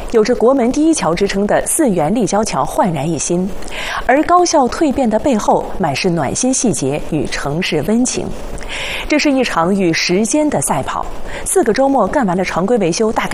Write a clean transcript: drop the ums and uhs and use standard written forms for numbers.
有着国门第一桥之称的4元立交桥焕然一新，而高校蜕变的背后满是暖心细节与城市温情。这是一场与时间的赛跑，4个周末干完了常规维修大概